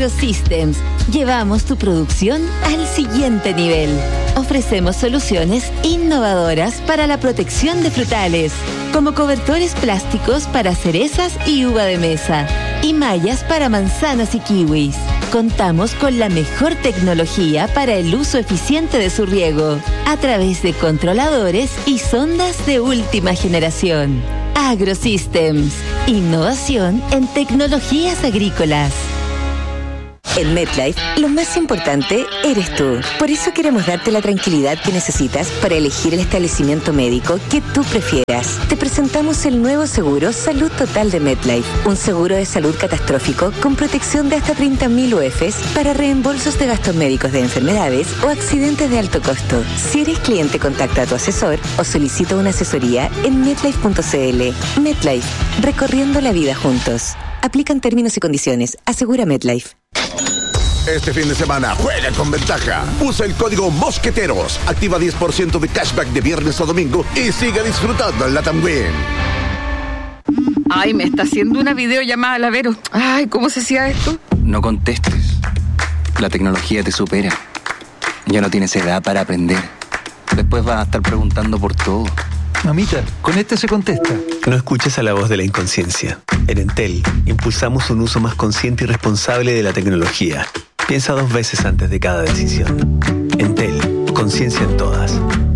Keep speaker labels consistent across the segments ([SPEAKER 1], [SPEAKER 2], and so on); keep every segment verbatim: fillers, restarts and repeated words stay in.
[SPEAKER 1] AgroSystems. Llevamos tu producción al siguiente nivel. Ofrecemos soluciones innovadoras para la protección de frutales, como cobertores plásticos para cerezas y uva de mesa, y mallas para manzanas y kiwis. Contamos con la mejor tecnología para el uso eficiente de su riego, a través de controladores y sondas de última generación. AgroSystems, innovación en tecnologías agrícolas.
[SPEAKER 2] En MetLife, lo más importante eres tú. Por eso queremos darte la tranquilidad que necesitas para elegir el establecimiento médico que tú prefieras. Te presentamos el nuevo seguro Salud Total de MetLife, un seguro de salud catastrófico con protección de hasta treinta mil U E Fs para reembolsos de gastos médicos de enfermedades o accidentes de alto costo. Si eres cliente, contacta a tu asesor o solicita una asesoría en metlife punto cl. MetLife, recorriendo la vida juntos. Aplican términos y condiciones. Asegura MetLife.
[SPEAKER 3] Este fin de semana juega con ventaja. Usa el código Mosqueteros. Activa diez por ciento de cashback de viernes a domingo y sigue disfrutando en Latam Win.
[SPEAKER 4] Ay, me está haciendo una videollamada la Vero. Ay, ¿cómo se hacía esto?
[SPEAKER 5] No contestes. La tecnología te supera. Ya no tienes edad para aprender. Después vas a estar preguntando por todo.
[SPEAKER 6] Mamita, con este se contesta.
[SPEAKER 7] No escuches a la voz de la inconsciencia. En Entel, impulsamos un uso más consciente y responsable de la tecnología. Piensa dos veces antes de cada decisión. Entel, conciencia en todas.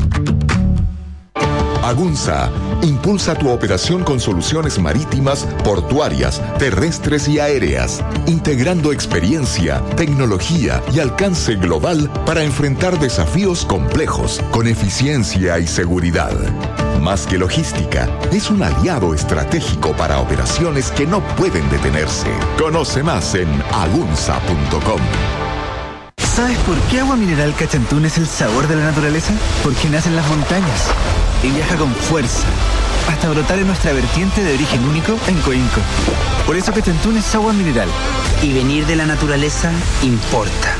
[SPEAKER 8] Agunza impulsa tu operación con soluciones marítimas, portuarias, terrestres y aéreas, integrando experiencia, tecnología y alcance global para enfrentar desafíos complejos con eficiencia y seguridad. Más que logística, es un aliado estratégico para operaciones que no pueden detenerse. Conoce más en agunza punto com.
[SPEAKER 6] ¿Sabes por qué Agua Mineral Cachantún es el sabor de la naturaleza? Porque nace en las montañas y viaja con fuerza hasta brotar en nuestra vertiente de origen único en Coinco. Por eso Cachantún es agua mineral.
[SPEAKER 9] Y venir de la naturaleza importa.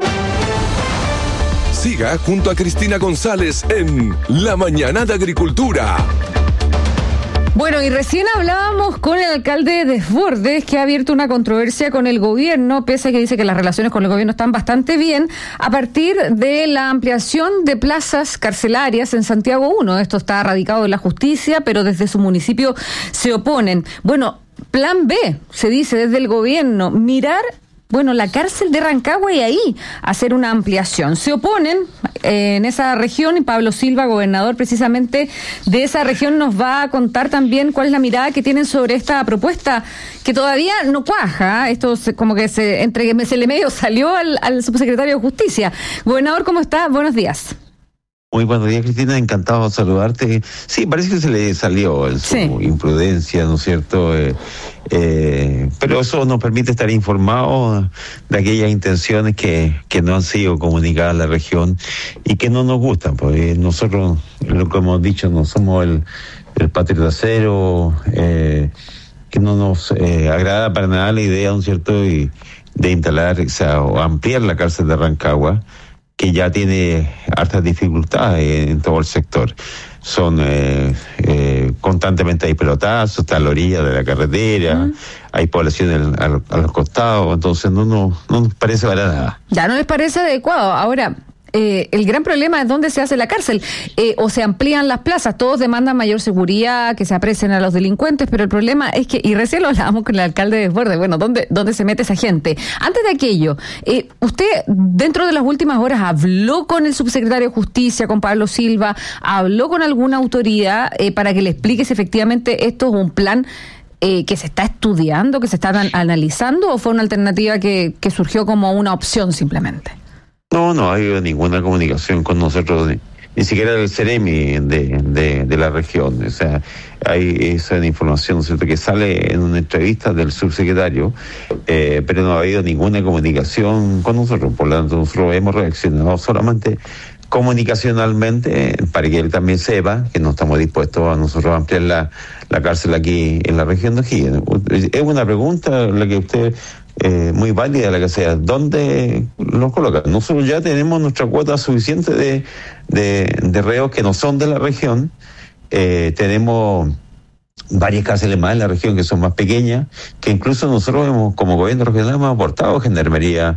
[SPEAKER 10] Siga junto a Cristina González en La Mañana de Agricultura.
[SPEAKER 4] Bueno, y recién hablábamos con el alcalde de Desbordes, que ha abierto una controversia con el gobierno, pese a que dice que las relaciones con el gobierno están bastante bien, a partir de la ampliación de plazas carcelarias en Santiago uno. Esto está radicado en la justicia, pero desde su municipio se oponen. Bueno, plan B, se dice desde el gobierno, mirar... Bueno, la cárcel de Rancagua y ahí hacer una ampliación. Se oponen eh, en esa región y Pablo Silva, gobernador precisamente de esa región, nos va a contar también cuál es la mirada que tienen sobre esta propuesta que todavía no cuaja. Esto se, como que se entre se le medio salió al, al subsecretario de Justicia. Gobernador, ¿cómo está? Buenos días.
[SPEAKER 11] Muy buenos días, Cristina, encantado de saludarte. Sí, parece que se le salió en su sí. imprudencia, ¿no es cierto? Eh, eh, pero eso nos permite estar informados de aquellas intenciones que, que no han sido comunicadas a la región y que no nos gustan, porque nosotros, lo que hemos dicho, no somos el, el patriota cero, eh, que no nos eh, agrada para nada la idea, ¿no es cierto?, y de instalar, o sea, o ampliar la cárcel de Rancagua, que ya tiene hartas dificultades en todo el sector. Son eh, eh, constantemente hay pelotazos, está a la orilla de la carretera, uh-huh. hay población a, a los costados, entonces no, no, no nos parece para nada.
[SPEAKER 4] Ya no les parece adecuado. Ahora, eh, el gran problema es dónde se hace la cárcel, eh, o se amplían las plazas. Todos demandan mayor seguridad, que se apresen a los delincuentes, pero el problema es que, y recién lo hablábamos con el alcalde de Desbordes, bueno, ¿dónde, dónde se mete esa gente? Antes de aquello, eh, usted dentro de las últimas horas habló con el subsecretario de Justicia, con Pablo Silva, habló con alguna autoridad eh, para que le explique si efectivamente esto es un plan eh, que se está estudiando, que se está an- analizando, o fue una alternativa que, que surgió como una opción simplemente.
[SPEAKER 11] No, no ha habido ninguna comunicación con nosotros, ni, ni siquiera del CEREMI de, de, de la región. O sea, hay esa información, ¿cierto?, que sale en una entrevista del subsecretario, eh, pero no ha habido ninguna comunicación con nosotros. Por lo tanto, nosotros hemos reaccionado solamente comunicacionalmente para que él también sepa que no estamos dispuestos a nosotros a ampliar la, la cárcel aquí en la región de O'Higgins. Es una pregunta la que usted... Eh, muy válida la que sea, ¿dónde los colocan? Nosotros ya tenemos nuestra cuota suficiente de, de, de reos que no son de la región, eh, tenemos varias cárceles más en la región que son más pequeñas, que incluso nosotros hemos, como gobierno regional, hemos aportado gendarmería,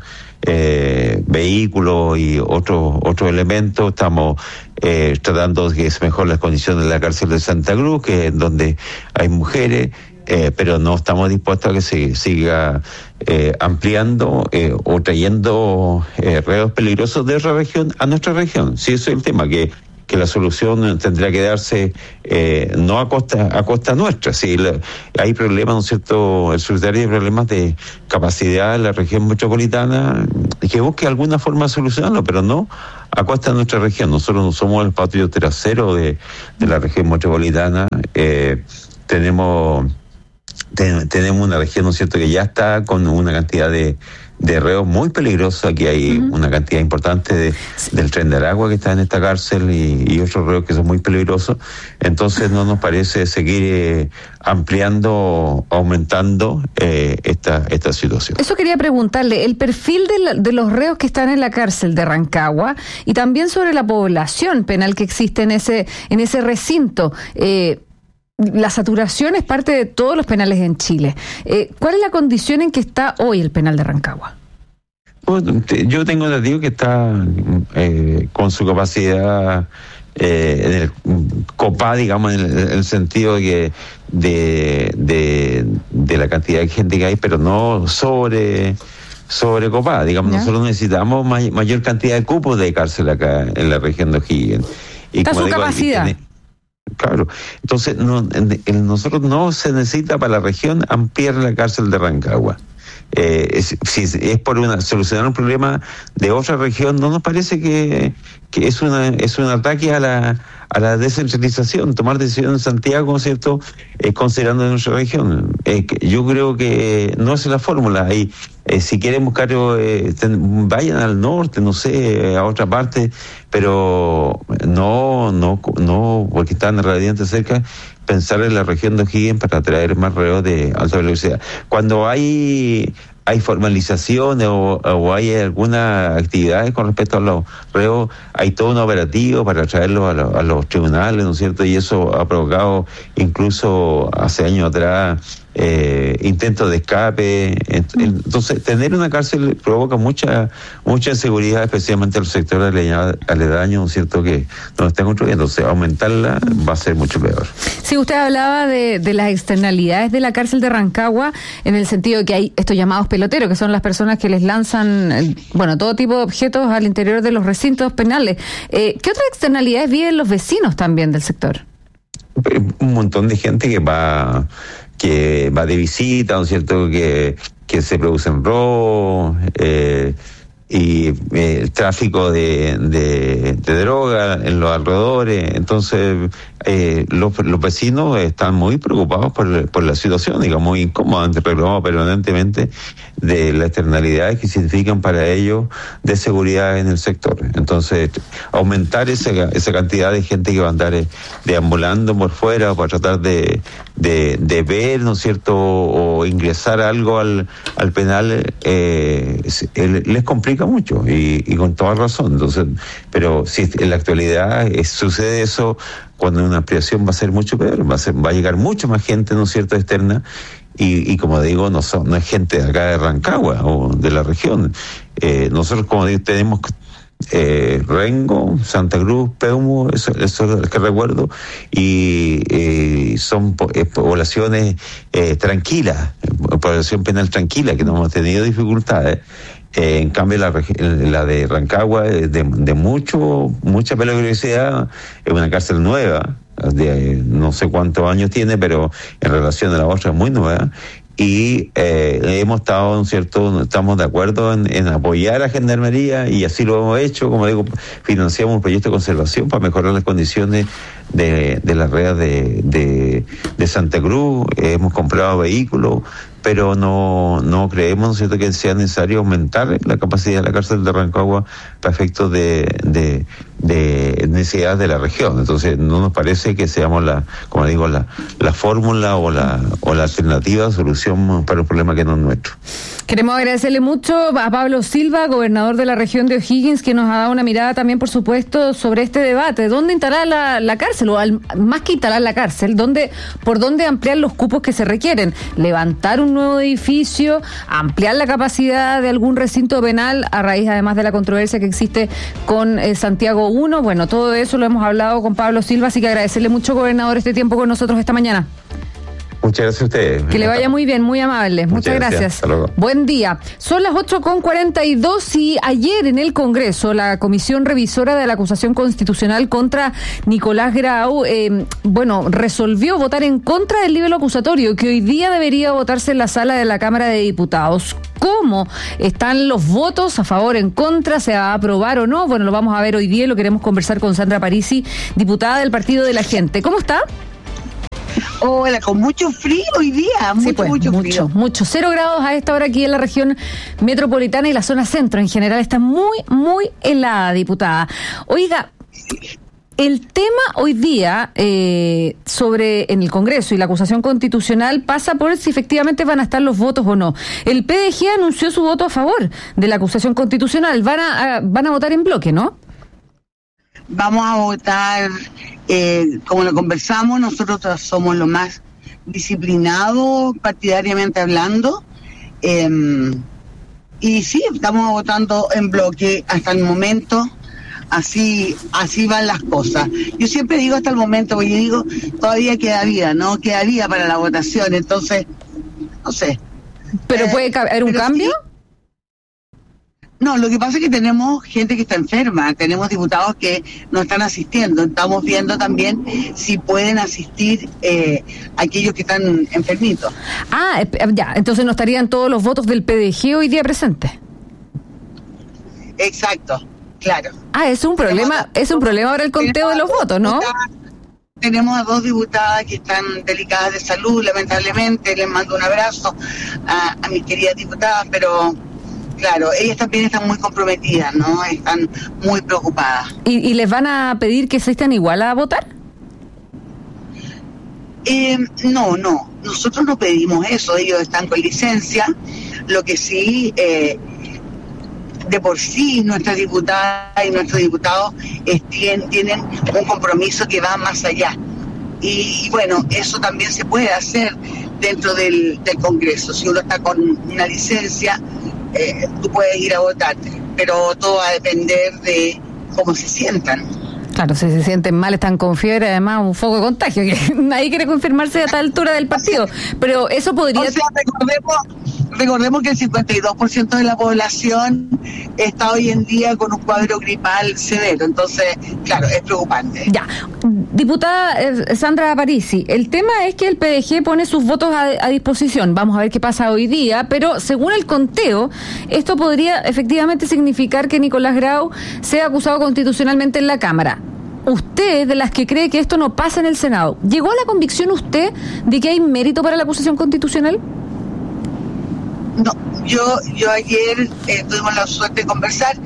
[SPEAKER 11] eh, vehículos y otros otros elementos. Estamos eh, tratando de que es mejor las condiciones de la cárcel de Santa Cruz, que es donde hay mujeres, eh, pero no estamos dispuestos a que se siga eh, ampliando eh, o trayendo eh, reos peligrosos de otra región a nuestra región. Sí, eso es el tema, que que la solución tendría que darse eh, no a costa a costa nuestra. Si la, hay problemas, ¿no es cierto? El secretario hay problemas de capacidad en la región metropolitana, y que busque alguna forma de solucionarlo, pero no a costa de nuestra región. Nosotros no somos el patio trasero de, de la región metropolitana. Eh, tenemos ten, tenemos una región, ¿no es cierto?, que ya está con una cantidad de de reos muy peligrosos. Aquí hay uh-huh. una cantidad importante de, del Tren de Aragua que está en esta cárcel y, y otros reos que son muy peligrosos. Entonces no nos parece seguir eh, ampliando, aumentando eh, esta esta situación.
[SPEAKER 4] Eso quería preguntarle, el perfil de, la, de los reos que están en la cárcel de Rancagua y también sobre la población penal que existe en ese, en ese recinto. Eh, La saturación es parte de todos los penales en Chile. Eh, ¿Cuál es la condición en que está hoy el penal de Rancagua?
[SPEAKER 11] Bueno, yo tengo entendido que está eh, con su capacidad eh, en el copa, digamos, en el, en el sentido de que de, de, de la cantidad de gente que hay, pero no sobre sobre copa. Digamos, ¿ya? Nosotros necesitamos may, mayor cantidad de cupos de cárcel acá en la región de O'Higgins. Y
[SPEAKER 4] está su digo, capacidad.
[SPEAKER 11] Tiene, Claro, entonces no, en, en nosotros no se necesita para la región ampliar la cárcel de Rancagua. Eh, es, si es por una solucionar un problema de otra región, no nos parece que, que es una es un ataque a la a la descentralización, tomar decisiones en Santiago, ¿no es cierto?, eh, considerando nuestra región. Eh, que yo creo que no es la fórmula. Y eh, si quieren buscar, eh, ten, vayan al norte, no sé, a otra parte, pero no, no, no, porque están relativamente cerca, pensar en la región de O'Higgins para atraer más reos de alta velocidad. Cuando hay hay formalizaciones o, o hay alguna actividad con respecto a los reos, hay todo un operativo para traerlos a, lo, a los tribunales, ¿no es cierto? Y eso ha provocado incluso hace años atrás eh, intentos de escape. Entonces, tener una cárcel provoca mucha mucha inseguridad, especialmente en los sectores aledaños, ¿no es cierto?, que no están construyendo. Entonces, aumentarla va a ser mucho peor.
[SPEAKER 4] Sí, usted hablaba de, de las externalidades de la cárcel de Rancagua, en el sentido de que hay estos llamados peloteros, que son las personas que les lanzan, bueno, todo tipo de objetos al interior de los recintos penales. Eh, ¿Qué otras externalidades viven los vecinos también del sector?
[SPEAKER 11] Un montón de gente que va que va de visita, ¿no es cierto?, que, que se producen robos, eh, y eh, el tráfico de, de, de droga en los alrededores. Entonces eh, los, los vecinos están muy preocupados por, por la situación, digamos, muy incómoda, reclamamos permanentemente de las externalidades que significan para ellos de seguridad en el sector. Entonces, aumentar esa, esa cantidad de gente que va a andar eh, deambulando por fuera para tratar de, de, de ver, ¿no es cierto?, o ingresar algo al, al penal, eh, les complica mucho, y, y con toda razón. Entonces, pero si en la actualidad es, sucede eso, cuando una ampliación va a ser mucho peor, va a ser, va a llegar mucho más gente, ¿no es cierto?, externa, y, y como digo, no son, no es gente de acá de Rancagua o de la región. Eh, nosotros, como digo, tenemos eh, Rengo, Santa Cruz, Peumo, eso, eso es lo que recuerdo, y eh, son po- eh, poblaciones eh, tranquilas, población penal tranquila, que no hemos tenido dificultades. Eh, en cambio, la, la de Rancagua, de, de mucho mucha peligrosidad, es una cárcel nueva, de no sé cuántos años tiene, pero en relación a la otra es muy nueva. Y eh, hemos estado, ¿no es cierto?, estamos de acuerdo en, en apoyar a Gendarmería, y así lo hemos hecho. Como digo, financiamos un proyecto de conservación para mejorar las condiciones de, de la red de, de, de Santa Cruz. Eh, hemos comprado vehículos, pero no no creemos, ¿no es cierto?, que sea necesario aumentar la capacidad de la cárcel de Rancagua para efectos de, de, de necesidades de la región. Entonces, no nos parece que seamos la, como digo, la, la fórmula o la, o la alternativa, solución para un problema que no es nuestro.
[SPEAKER 4] Queremos agradecerle mucho a Pablo Silva, gobernador de la región de O'Higgins, que nos ha dado una mirada también, por supuesto, sobre este debate. ¿Dónde instalar la, la cárcel? O al, más que instalar la cárcel, ¿dónde, ¿por dónde ampliar los cupos que se requieren? ¿Levantar un nuevo edificio? ¿Ampliar la capacidad de algún recinto penal? A raíz, además, de la controversia que existe con eh, Santiago uno. Bueno, todo eso lo hemos hablado con Pablo Silva, así que agradecerle mucho, gobernador, este tiempo con nosotros esta mañana.
[SPEAKER 11] Muchas gracias a ustedes.
[SPEAKER 4] Que le vaya muy bien, muy amable. Muchas, Muchas gracias. gracias. Hasta luego. Buen día. Son las ocho con cuarenta y dos y ayer en el Congreso la Comisión Revisora de la Acusación Constitucional contra Nicolás Grau, eh, bueno, resolvió votar en contra del libelo acusatorio que hoy día debería votarse en la sala de la Cámara de Diputados. ¿Cómo están los votos? ¿A favor, en contra? ¿Se va a aprobar o no? Bueno, lo vamos a ver hoy día y lo queremos conversar con Sandra Parisi, diputada del Partido de la Gente. ¿Cómo está?
[SPEAKER 12] Hola, con mucho frío hoy día, mucho, sí, pues, mucho frío.
[SPEAKER 4] Mucho, mucho. Cero grados a esta hora aquí en la región metropolitana y la zona centro en general está muy, muy helada, diputada. Oiga, el tema hoy día eh, sobre en el Congreso y la acusación constitucional pasa por si efectivamente van a estar los votos o no. El P D G anunció su voto a favor de la acusación constitucional. Van a, a van a votar en bloque, ¿no?
[SPEAKER 12] Vamos a votar, eh, como lo conversamos, nosotros somos los más disciplinados partidariamente hablando, eh, y sí, estamos votando en bloque hasta el momento, así así van las cosas. Yo siempre digo hasta el momento, porque yo digo, todavía queda vida, ¿no? Queda vida para la votación, entonces, no sé.
[SPEAKER 4] ¿Pero eh, puede haber un cambio?
[SPEAKER 12] Sí. No, lo que pasa es que tenemos gente que está enferma, tenemos diputados que no están asistiendo, estamos viendo también si pueden asistir eh, aquellos que están enfermitos.
[SPEAKER 4] Ah, ya, entonces no estarían todos los votos del P D G hoy día presentes.
[SPEAKER 12] Exacto, claro.
[SPEAKER 4] Ah, es un problema, es un problema ahora el conteo de los votos, ¿no?
[SPEAKER 12] Tenemos a dos diputadas que están delicadas de salud, lamentablemente, les mando un abrazo a, a mis queridas diputadas, pero... Claro, ellas también están muy comprometidas, ¿no? Están muy preocupadas.
[SPEAKER 4] ¿Y, y les van a pedir que asistan igual a votar?
[SPEAKER 12] Eh, no, no. Nosotros no pedimos eso. Ellos están con licencia. Lo que sí, eh, de por sí, nuestras diputadas y nuestros diputados eh, tienen, tienen un compromiso que va más allá. Y, y bueno, eso también se puede hacer dentro del, del Congreso. Si uno está con una licencia... Eh, tú puedes ir a votar, pero todo va a depender de cómo se sientan.
[SPEAKER 4] Claro, si se sienten mal, están con fiebre, además un foco de contagio, que nadie quiere confirmarse a esta altura del partido, pero eso podría...
[SPEAKER 12] O sea, recordemos, recordemos que el cincuenta y dos por ciento de la población está hoy en día con un cuadro gripal severo, entonces, claro, es preocupante.
[SPEAKER 4] Ya, diputada eh, Sandra Parisi, el tema es que el P D G pone sus votos a, a disposición, vamos a ver qué pasa hoy día, pero según el conteo, esto podría efectivamente significar que Nicolás Grau sea acusado constitucionalmente en la Cámara. Usted, de las que cree que esto no pasa en el Senado, ¿llegó a la convicción usted de que hay mérito para la acusación constitucional?
[SPEAKER 12] No, yo yo ayer eh, tuvimos la suerte de conversar.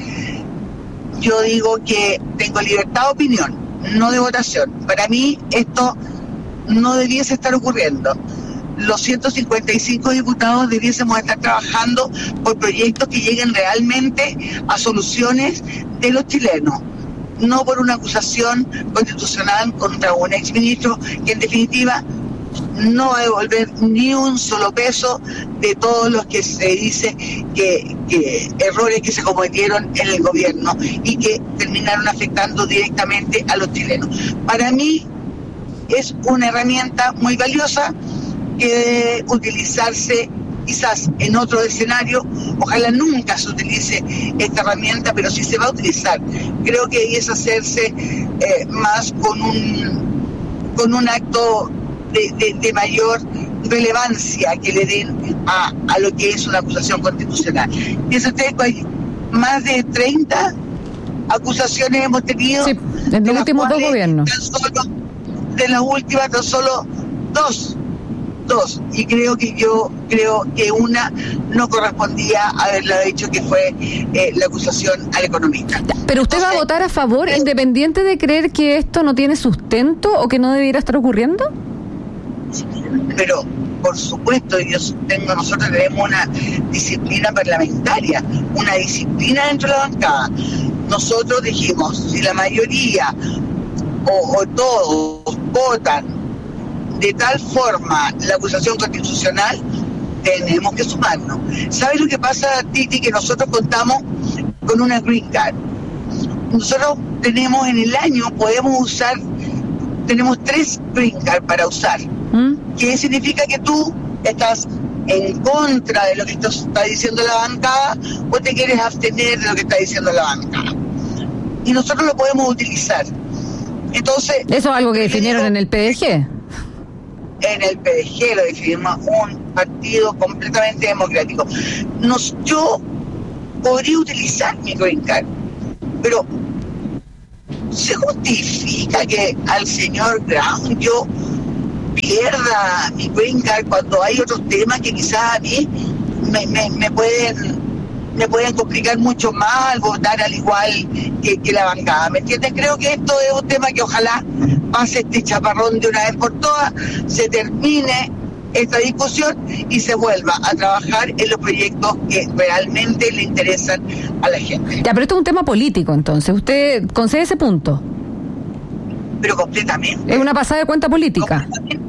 [SPEAKER 12] Yo digo que tengo libertad de opinión, no de votación. Para mí esto no debiese estar ocurriendo. Los ciento cincuenta y cinco diputados debiésemos estar trabajando por proyectos que lleguen realmente a soluciones de los chilenos, no por una acusación constitucional contra un exministro que en definitiva no va a devolver ni un solo peso de todos los que se dice que, que errores que se cometieron en el gobierno y que terminaron afectando directamente a los chilenos. Para mí es una herramienta muy valiosa que debe utilizarse quizás en otro escenario. Ojalá nunca se utilice esta herramienta, pero si se va a utilizar, creo que debiese hacerse eh, más con un con un acto de, de, de mayor relevancia que le den a, a lo que es una acusación constitucional. Piensa usted que hay más de treinta acusaciones hemos tenido.
[SPEAKER 4] Sí, en los últimos dos gobiernos.
[SPEAKER 12] Solo, de las últimas, tan solo dos. Dos, y creo que yo creo que una no correspondía haberla hecho, que fue eh, la acusación al economista.
[SPEAKER 4] Pero usted Entonces, va a votar a favor, eh, independiente de creer que esto no tiene sustento o que no debiera estar ocurriendo.
[SPEAKER 12] Pero por supuesto, yo tengo, nosotros tenemos una disciplina parlamentaria, una disciplina dentro de la bancada. Nosotros dijimos, si la mayoría o, o todos votan de tal forma la acusación constitucional, tenemos que sumarnos. ¿Sabes lo que pasa, Titi? Que nosotros contamos con una green card. Nosotros tenemos en el año, podemos usar, tenemos tres green card para usar. ¿Mm? Que significa que tú estás en contra de lo que está diciendo la bancada o te quieres abstener de lo que está diciendo la bancada. Y nosotros lo podemos utilizar. Entonces,
[SPEAKER 4] ¿eso es algo que definieron en el P D G?
[SPEAKER 12] En el P D G lo definimos, un partido completamente democrático. Nos, yo podría utilizar mi green card, pero ¿se justifica que al señor Brown yo pierda mi green card cuando hay otros temas que quizás a mí me, me, me pueden me pueden complicar mucho más al votar al igual que, que la bancada? ¿Me entiendes? Creo que esto es un tema que ojalá pase este chaparrón de una vez por todas, se termine esta discusión y se vuelva a trabajar en los proyectos que realmente le interesan a la gente.
[SPEAKER 4] Ya, pero esto es un tema político, entonces. ¿Usted concede ese punto?
[SPEAKER 12] Pero completamente.
[SPEAKER 4] ¿Es una pasada de cuenta política?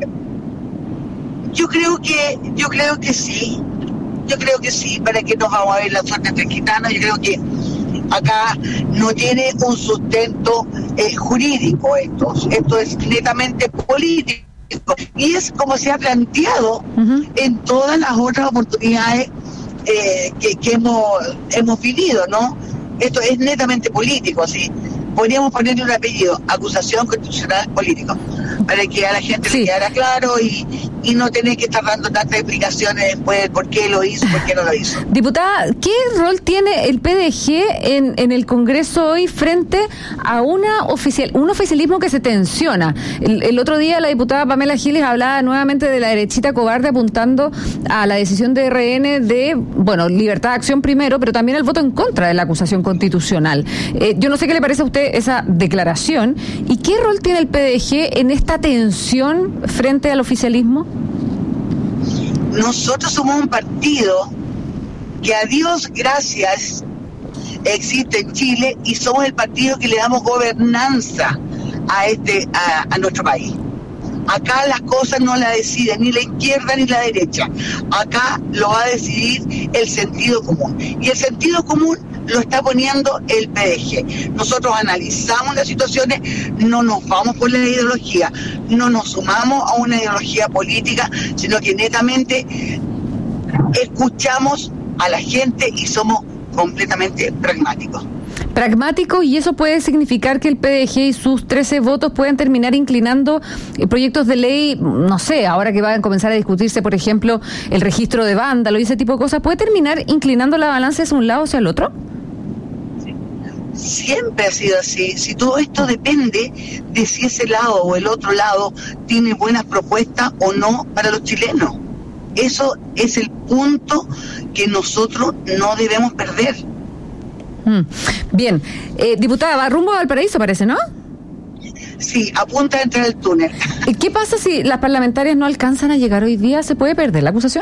[SPEAKER 12] Yo creo que, yo creo que sí. Yo creo que sí. ¿Para qué nos vamos a ver la suerte entre gitanos? Yo creo que acá no tiene un sustento eh, jurídico esto. Esto es netamente político. Y es como se ha planteado uh-huh. en todas las otras oportunidades eh, que, que hemos, hemos vivido, ¿no? Esto es netamente político, así. Podríamos ponerle un apellido, acusación constitucional político, para que a la gente sí. le quedara claro y, y no tener que estar dando tantas explicaciones después de por qué lo hizo, por qué no lo hizo.
[SPEAKER 4] Diputada, ¿qué rol tiene el P D G en, en el Congreso hoy frente a una oficial, un oficialismo que se tensiona? El, el otro día la diputada Pamela Giles hablaba nuevamente de la derechita cobarde apuntando a la decisión de R N de, bueno, libertad de acción primero, pero también el voto en contra de la acusación constitucional. Eh, yo no sé qué le parece a usted esa declaración y qué rol tiene el P D G en esta tensión frente al oficialismo.
[SPEAKER 12] Nosotros somos un partido que a Dios gracias existe en Chile y somos el partido que le damos gobernanza a este a, a nuestro país. Acá las cosas no las decide ni la izquierda ni la derecha. Acá lo va a decidir el sentido común. Y el sentido común lo está poniendo el P D G. Nosotros analizamos las situaciones, no nos vamos por la ideología, no nos sumamos a una ideología política, sino que netamente escuchamos a la gente y somos completamente pragmáticos.
[SPEAKER 4] Pragmático, y eso puede significar que el P D G y sus trece votos puedan terminar inclinando proyectos de ley, no sé, ahora que van a comenzar a discutirse, por ejemplo, el registro de vándalo y ese tipo de cosas, ¿puede terminar inclinando la balanza hacia un lado o hacia el otro?
[SPEAKER 12] Siempre ha sido así. Si todo esto depende de si ese lado o el otro lado tiene buenas propuestas o no para los chilenos. Eso es el punto que nosotros no debemos perder.
[SPEAKER 4] Mm. Bien, eh, diputada, va rumbo a Valparaíso, parece, ¿no?
[SPEAKER 12] Sí, apunta a entrar al túnel.
[SPEAKER 4] ¿Qué pasa si las parlamentarias no alcanzan a llegar hoy día? ¿Se puede perder la acusación?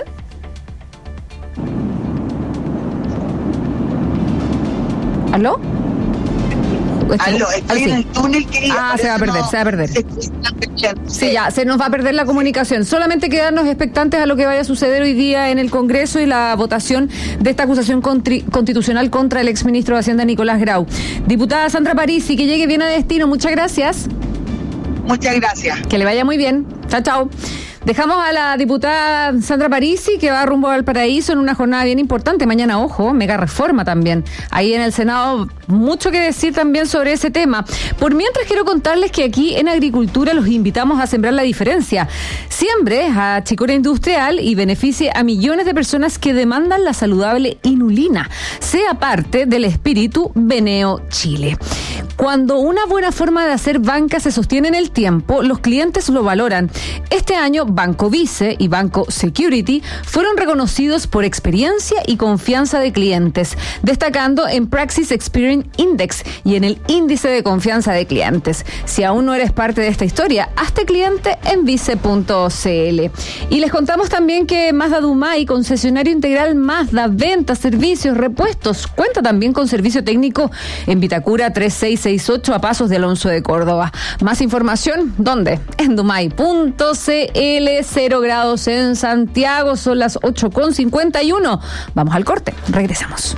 [SPEAKER 4] ¿Aló?
[SPEAKER 12] Aló, estoy en el túnel, querida.
[SPEAKER 4] Ah, se va a perder,
[SPEAKER 12] no,
[SPEAKER 4] se va a perder.
[SPEAKER 12] Se,
[SPEAKER 4] sí, ya, se nos va a perder la comunicación. Solamente quedarnos expectantes a lo que vaya a suceder hoy día en el Congreso y la votación de esta acusación contri- constitucional contra el exministro de Hacienda, Nicolás Grau. Diputada Sandra Parisi, que llegue bien a destino. Muchas gracias.
[SPEAKER 12] Muchas gracias.
[SPEAKER 4] Que le vaya muy bien. Chao, chao. Dejamos a la diputada Sandra Parisi, que va rumbo al Paraíso en una jornada bien importante. Mañana, ojo, mega reforma también. Ahí en el Senado, mucho que decir también sobre ese tema. Por mientras, quiero contarles que aquí en Agricultura los invitamos a sembrar la diferencia. Siembre a Chicora Industrial y beneficie a millones de personas que demandan la saludable inulina. Sea parte del espíritu Beneo Chile. Cuando una buena forma de hacer banca se sostiene en el tiempo, los clientes lo valoran. Este año, Banco Vice y Banco Security fueron reconocidos por experiencia y confianza de clientes, destacando en Praxis Experience Index y en el índice de confianza de clientes. Si aún no eres parte de esta historia, hazte cliente en vice punto c l. Y les contamos también que Mazda Dumay, concesionario integral Mazda, ventas, servicios, repuestos, cuenta también con servicio técnico en Vitacura tres seis seis ocho a pasos de Alonso de Córdoba. Más información, ¿dónde? En dumay punto c l. Cero grados en Santiago, son las ocho con cincuenta y uno. Vamos al corte, regresamos.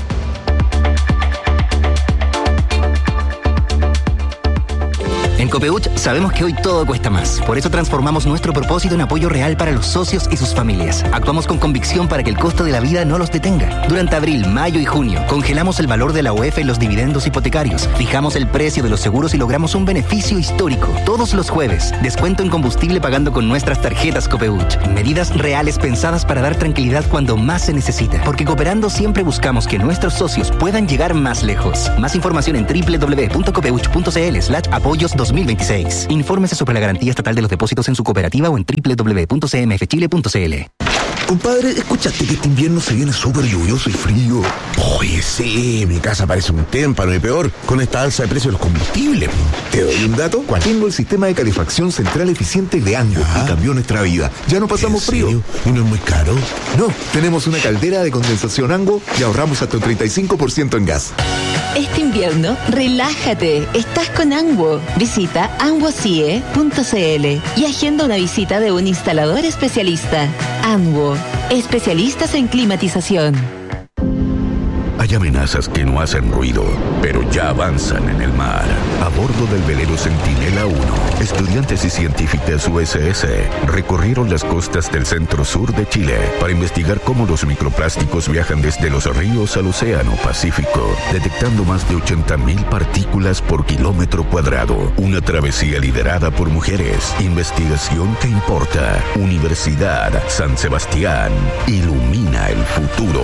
[SPEAKER 13] En Copeuch sabemos que hoy todo cuesta más. Por eso transformamos nuestro propósito en apoyo real para los socios y sus familias. Actuamos con convicción para que el costo de la vida no los detenga. Durante abril, mayo y junio, congelamos el valor de la U E F en los dividendos hipotecarios. Fijamos el precio de los seguros y logramos un beneficio histórico. Todos los jueves, descuento en combustible pagando con nuestras tarjetas Copeuch. Medidas reales pensadas para dar tranquilidad cuando más se necesita. Porque cooperando siempre buscamos que nuestros socios puedan llegar más lejos. Más información en doble u doble u doble u punto copeuch punto c l slash apoyos dos mil veintiséis. Infórmese sobre la garantía estatal de los depósitos en su cooperativa o en doble u doble u doble u punto c m f chile punto c l.
[SPEAKER 3] Compadre, ¿escuchaste que este invierno se viene súper lluvioso y frío? Oye, sí, mi casa parece un témpano y peor con esta alza de precios de los combustibles. ¿Te doy un dato?
[SPEAKER 14] ¿Cuál? Tengo el sistema de calefacción central eficiente de Ango y cambió nuestra vida. Ya no pasamos frío.
[SPEAKER 3] ¿Y no es muy caro?
[SPEAKER 14] No, tenemos una caldera de condensación Ango y ahorramos hasta un treinta y cinco por ciento en gas.
[SPEAKER 1] Este invierno, relájate. Estás con Anguo. Visita anguocie punto c l y agenda una visita de un instalador especialista. Anguo, especialistas en climatización.
[SPEAKER 15] Hay amenazas que no hacen ruido, pero ya avanzan en el mar. A bordo del velero Centinela uno, estudiantes y científicas U S S recorrieron las costas del centro-sur de Chile para investigar cómo los microplásticos viajan desde los ríos al océano Pacífico, detectando más de ochenta mil partículas por kilómetro cuadrado. Una travesía liderada por mujeres. Investigación que importa. Universidad San Sebastián. Ilumina el futuro.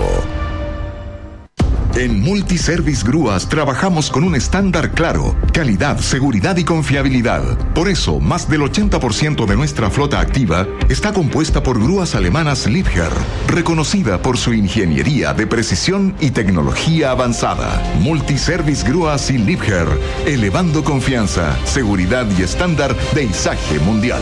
[SPEAKER 8] En Multiservice Grúas trabajamos con un estándar claro, calidad, seguridad y confiabilidad. Por eso, más del ochenta por ciento de nuestra flota activa está compuesta por grúas alemanas Liebherr, reconocida por su ingeniería de precisión y tecnología avanzada. Multiservice Grúas y Liebherr, elevando confianza, seguridad y estándar de izaje mundial.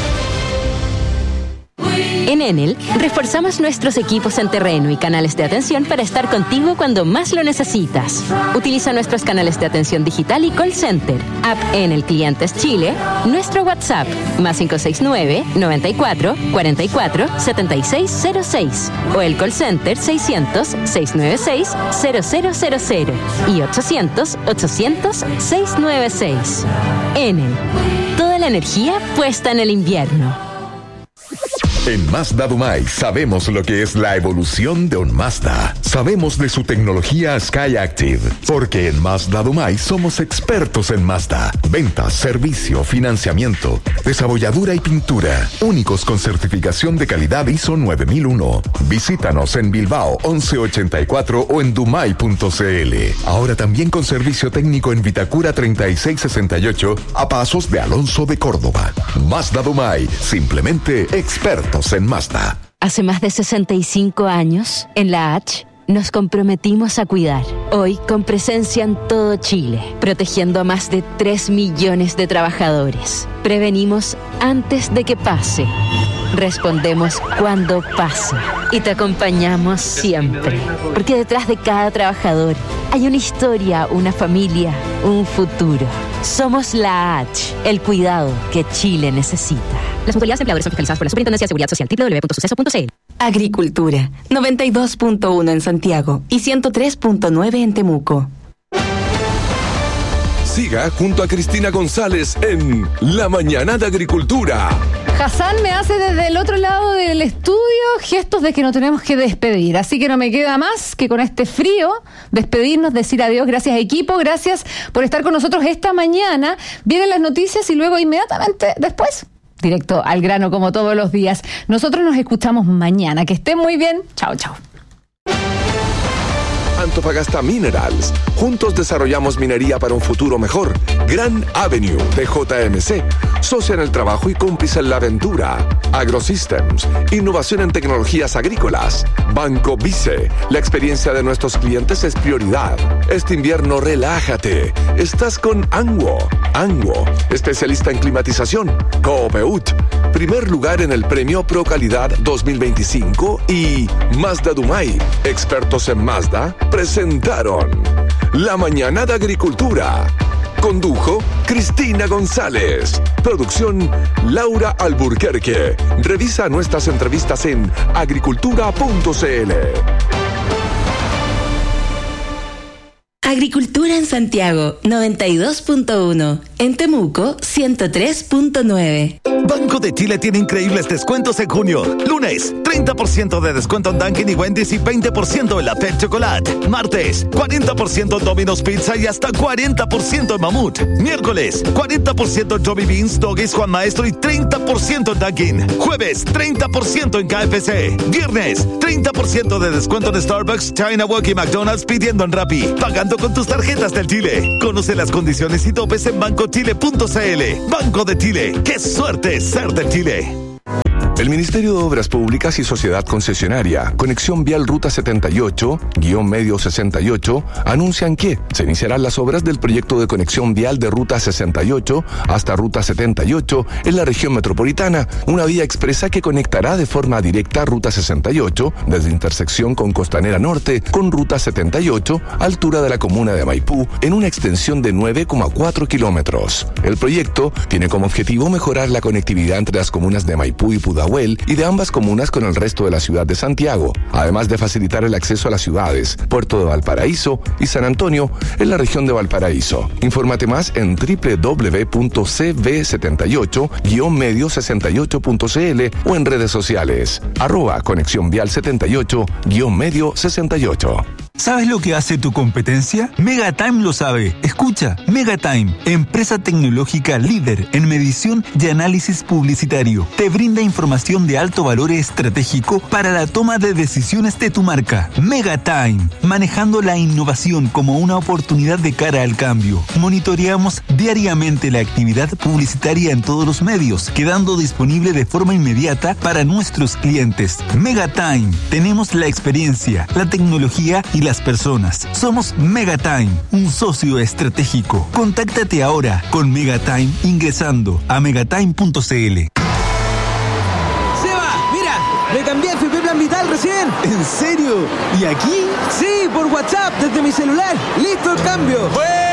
[SPEAKER 16] En Enel, reforzamos nuestros equipos en terreno y canales de atención para estar contigo cuando más lo necesitas. Utiliza nuestros canales de atención digital y call center, app Enel Clientes Chile, nuestro WhatsApp, más cinco seis nueve, noventa y cuatro, cuarenta y cuatro, setenta y seis cero seis, o el call center seiscientos, seiscientos noventa y seis, cero cero cero cero y ochocientos, ochocientos, seiscientos noventa y seis. Enel, toda la energía puesta en el invierno.
[SPEAKER 8] En Mazda Dumay sabemos lo que es la evolución de un Mazda. Sabemos de su tecnología SkyActiv, porque en Mazda Dumay somos expertos en Mazda. Ventas, servicio, financiamiento, desabolladura y pintura. Únicos con certificación de calidad I S O nueve mil uno. Visítanos en Bilbao once ochenta y cuatro o en dumay punto c l. Ahora también con servicio técnico en Vitacura treinta y seis sesenta y ocho a pasos de Alonso de Córdoba. Mazda Dumay, simplemente expertos en Mazda.
[SPEAKER 16] Hace más de sesenta y cinco años, en la H, nos comprometimos a cuidar. Hoy, con presencia en todo Chile, protegiendo a más de tres millones de trabajadores. Prevenimos antes de que pase. Respondemos cuando pasa. Y te acompañamos siempre. Porque detrás de cada trabajador hay una historia, una familia, un futuro. Somos la H, el cuidado que Chile necesita. Las mutualidades de empleadores son fiscalizadas por la Superintendencia de Seguridad Social. doble u doble u doble u punto suceso punto c l.
[SPEAKER 17] Agricultura, noventa y dos punto uno en Santiago y ciento tres punto nueve en Temuco.
[SPEAKER 10] Siga junto a Cristina González en La Mañana de Agricultura.
[SPEAKER 4] Hassan me hace desde el otro lado del estudio gestos de que nos tenemos que despedir. Así que no me queda más que con este frío despedirnos, decir adiós. Gracias, equipo. Gracias por estar con nosotros esta mañana. Vienen las noticias y luego inmediatamente después, directo al grano como todos los días. Nosotros nos escuchamos mañana. Que estén muy bien. Chao, chao.
[SPEAKER 10] Antofagasta Minerals. Juntos desarrollamos minería para un futuro mejor. Gran Avenue de J M C. Socia en el trabajo y cómplice en la aventura. AgroSystems. Innovación en tecnologías agrícolas. Banco Vice. La experiencia de nuestros clientes es prioridad. Este invierno relájate. Estás con Anguo. Anguo. Especialista en climatización. Copeut. Primer lugar en el premio Pro Calidad dos mil veinticinco. Y Mazda Dumay. Expertos en Mazda presentaron La Mañana de Agricultura. Condujo Cristina González. Producción Laura Alburquerque. Revisa nuestras entrevistas en agricultura punto c l.
[SPEAKER 17] Agricultura en Santiago, noventa y dos punto uno. En Temuco, ciento tres punto nueve.
[SPEAKER 18] Banco de Chile tiene increíbles descuentos en junio. Lunes, treinta por ciento de descuento en Dunkin' y Wendy's y veinte por ciento en la Pet Chocolate. Martes, cuarenta por ciento en Domino's Pizza y hasta cuarenta por ciento en Mamut. Miércoles, cuarenta por ciento en Joby Beans, Doggies, Juan Maestro y treinta por ciento en Dunkin'. Jueves, treinta por ciento en K F C. Viernes, treinta por ciento de descuento en Starbucks, China Walk y McDonald's pidiendo en Rappi. Pagando con tus tarjetas del Chile. Conoce las condiciones y topes en banco chile punto c l. Banco de Chile. ¡Qué suerte ser de Chile!
[SPEAKER 10] El Ministerio de Obras Públicas y Sociedad Concesionaria, Conexión Vial Ruta setenta y ocho, guión medio sesenta y ocho, anuncian que se iniciarán las obras del proyecto de conexión vial de Ruta sesenta y ocho hasta Ruta setenta y ocho en la región metropolitana, una vía expresa que conectará de forma directa Ruta sesenta y ocho desde intersección con Costanera Norte con Ruta setenta y ocho, altura de la comuna de Maipú, en una extensión de nueve coma cuatro kilómetros. El proyecto tiene como objetivo mejorar la conectividad entre las comunas de Maipú y Pudahuel y de ambas comunas con el resto de la ciudad de Santiago, además de facilitar el acceso a las ciudades Puerto de Valparaíso y San Antonio en la región de Valparaíso. Infórmate más en doble u doble u doble u punto c v setenta y ocho guión medio sesenta y ocho punto c l o en redes sociales arroba conexión vial setenta y ocho guión medio sesenta y ocho.
[SPEAKER 6] ¿Sabes lo que hace tu competencia? Megatime lo sabe. Escucha, Megatime, empresa tecnológica líder en medición y análisis publicitario. Te brinda información de alto valor estratégico para la toma de decisiones de tu marca. Megatime, manejando la innovación como una oportunidad de cara al cambio. Monitoreamos diariamente la actividad publicitaria en todos los medios, quedando disponible de forma inmediata para nuestros clientes. Megatime, tenemos la experiencia, la tecnología y la las personas. Somos Megatime, un socio estratégico. Contáctate ahora con Megatime ingresando a megatime punto c l.
[SPEAKER 19] ¡Seba! ¡Mira! ¡Me cambié a F P Plan Vital recién!
[SPEAKER 6] ¿En serio? ¿Y aquí?
[SPEAKER 19] Sí, por WhatsApp, desde mi celular. ¡Listo el cambio!
[SPEAKER 6] ¡Buena!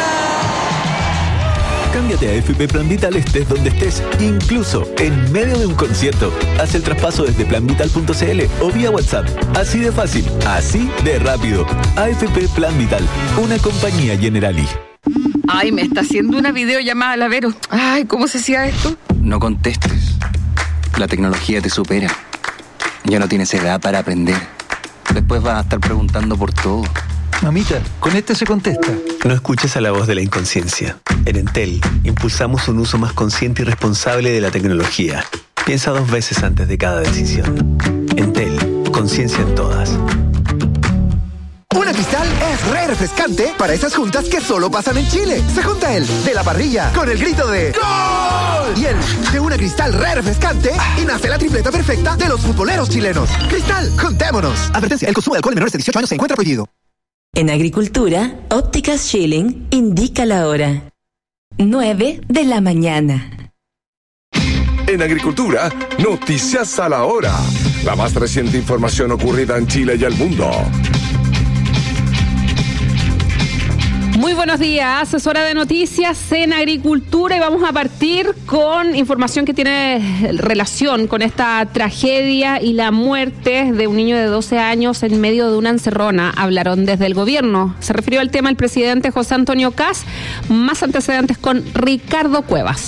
[SPEAKER 6] Cámbiate a F P Plan Vital estés donde estés, incluso en medio de un concierto. Haz el traspaso desde plan vital punto c l o vía WhatsApp. Así de fácil, así de rápido. A F P Plan Vital, una compañía Generali.
[SPEAKER 4] Ay, me está haciendo una videollamada, la Vero. Ay, ¿cómo se hacía esto?
[SPEAKER 5] No contestes. La tecnología te supera. Ya no tienes edad para aprender. Después vas a estar preguntando por todo.
[SPEAKER 6] Mamita, con este se contesta.
[SPEAKER 7] No escuches a la voz de la inconsciencia. En Entel, impulsamos un uso más consciente y responsable de la tecnología. Piensa dos veces antes de cada decisión. Entel, conciencia en todas.
[SPEAKER 20] Una Cristal es re refrescante para esas juntas que solo pasan en Chile. Se junta el de la parrilla con el grito de ¡Gol! Y el de una Cristal re refrescante y nace la tripleta perfecta de los futboleros chilenos. Cristal, juntémonos. Advertencia, el consumo de alcohol en menores de dieciocho años se encuentra prohibido.
[SPEAKER 17] En Agricultura, Ópticas Schilling indica la hora. nueve de la mañana.
[SPEAKER 10] En Agricultura, noticias a la hora. La más reciente información ocurrida en Chile y el mundo.
[SPEAKER 4] Muy buenos días, es hora de noticias en Agricultura y vamos a partir con información que tiene relación con esta tragedia y la muerte de un niño de doce años en medio de una encerrona. Hablaron desde el gobierno. Se refirió al tema el presidente José Antonio Kast. Más antecedentes con Ricardo Cuevas.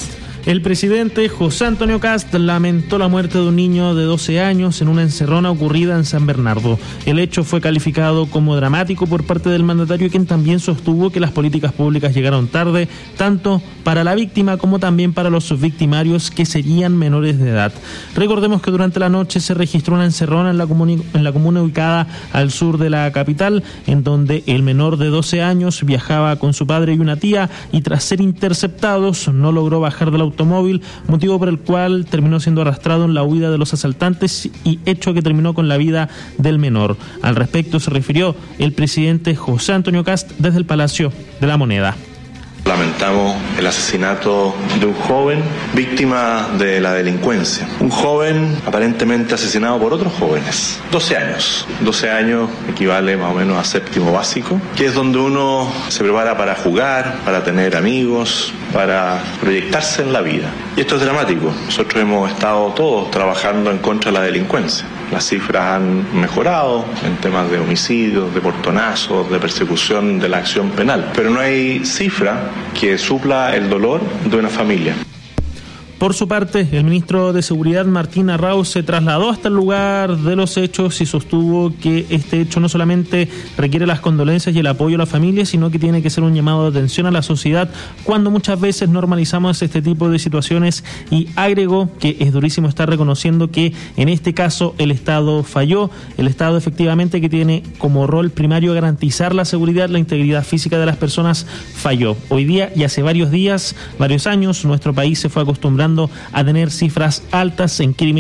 [SPEAKER 21] El presidente José Antonio Kast lamentó la muerte de un niño de doce años en una encerrona ocurrida en San Bernardo. El hecho fue calificado como dramático por parte del mandatario, quien también sostuvo que las políticas públicas llegaron tarde, tanto para la víctima como también para los victimarios, que serían menores de edad. Recordemos que durante la noche se registró una encerrona en la comuna, en la comuna ubicada al sur de la capital, en donde el menor de doce años viajaba con su padre y una tía, y tras ser interceptados no logró bajar del automóvil, motivo por el cual terminó siendo arrastrado en la huida de los asaltantes, y hecho que terminó con la vida del menor. Al respecto se refirió el presidente José Antonio Kast desde el Palacio de la Moneda.
[SPEAKER 22] Lamentamos el asesinato de un joven víctima de la delincuencia. Un joven aparentemente asesinado por otros jóvenes. doce años. doce años equivale más o menos a séptimo básico, que es donde uno se prepara para jugar, para tener amigos, para proyectarse en la vida. Y esto es dramático. Nosotros hemos estado todos trabajando en contra de la delincuencia. Las cifras han mejorado en temas de homicidios, de portonazos, de persecución de la acción penal. Pero no hay cifra que supla el dolor de una familia.
[SPEAKER 21] Por su parte, el ministro de Seguridad, Martín Arrau, se trasladó hasta el lugar de los hechos y sostuvo que este hecho no solamente requiere las condolencias y el apoyo a la familia, sino que tiene que ser un llamado de atención a la sociedad cuando muchas veces normalizamos este tipo de situaciones, y agregó que es durísimo estar reconociendo que en este caso el Estado falló. El Estado efectivamente, que tiene como rol primario garantizar la seguridad, la integridad física de las personas, falló. Hoy día y hace varios días, varios años, nuestro país se fue acostumbrando a tener cifras altas en crimen